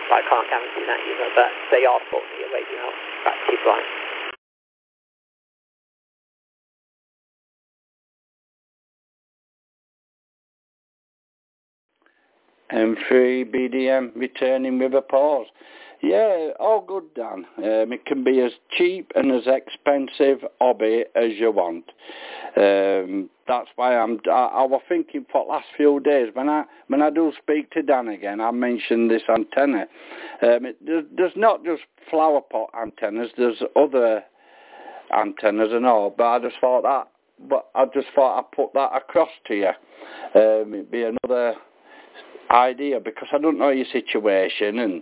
but I can't guarantee that either. But they are probably a radioactive line. M3 BDM returning with a pause. Yeah, all good, Dan. It can be as cheap and as expensive hobby as you want. That's why I was thinking for the last few days when I do speak to Dan again, I mentioned this antenna. There's not just flower pot antennas. There's other antennas and all. But I just thought I'd put that across to you. It'd be another idea, because I don't know your situation, and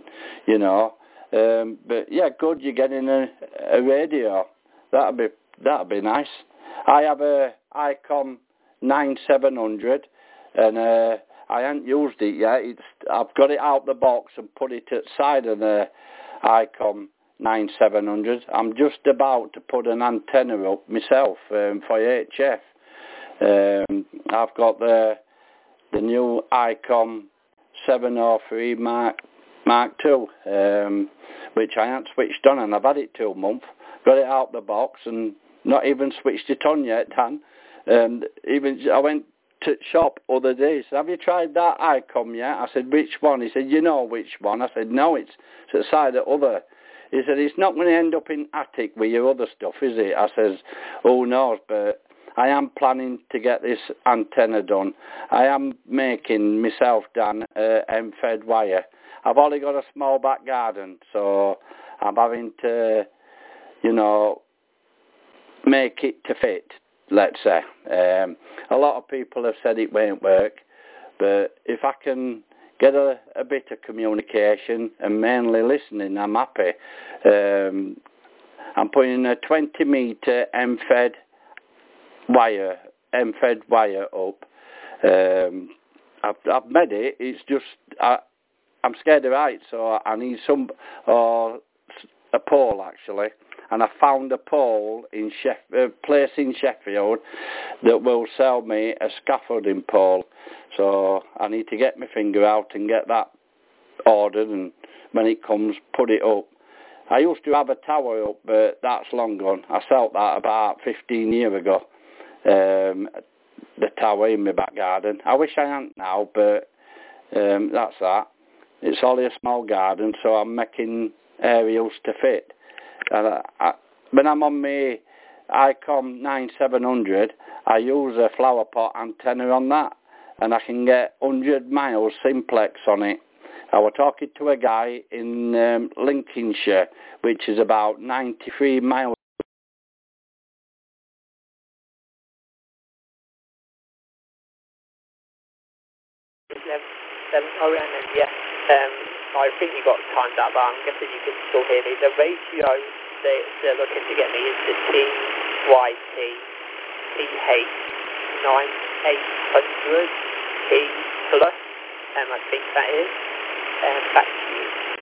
but yeah, good, you're getting a radio. That'd be nice. I have a ICOM 9700, and I haven't used it yet. I've got it out the box and put it at the side of the ICOM 9700. I'm just about to put an antenna up myself for HF. I've got the new ICOM 703 Mark II, which I haven't switched on, and I've had it 2 months. Got it out the box and not even switched it on yet, Dan. I went to shop other day. He said, "Have you tried that ICOM yet?" I said, "Which one?" He said, "You know which one?" I said, "No, it's at the side of other." He said, "It's not going to end up in attic with your other stuff, is it?" I says, "Who knows, but I am planning to get this antenna done. I am making myself, Dan, M-fed wire. I've only got a small back garden, so I'm having to, make it to fit, let's say. A lot of people have said it won't work, but if I can get a bit of communication and mainly listening, I'm happy. I'm putting a 20 metre M-fed wire up. I've made it. It's just I'm scared of heights, so I need a pole actually. And I found a pole in place in Sheffield that will sell me a scaffolding pole. So I need to get my finger out and get that ordered, and when it comes, put it up. I used to have a tower up, but that's long gone. I sold that about 15 years ago. The tower in my back garden. I wish I hadn't now, but that's that. It's only a small garden, so I'm making aerials to fit. And when I'm on my ICOM 9700, I use a flower pot antenna on that, and I can get 100 miles simplex on it. I was talking to a guy in Lincolnshire, which is about 93 miles. Yeah. I think you got timed out, but I'm guessing you can still hear me. The ratio they're looking to get me is the TYT PH 9800 P plus, I think that is. Back